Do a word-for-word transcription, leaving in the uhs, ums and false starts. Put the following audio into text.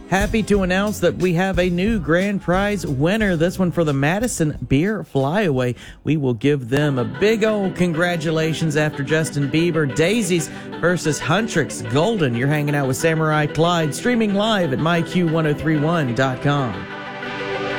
Happy to announce that we have a new grand prize winner. This one for the Madison Beer Flyaway. We will give them a big old congratulations after Justin Bieber. Daisies versus Huntrix Golden. You're hanging out with Samurai Clyde, streaming live at my q ten thirty-one dot com.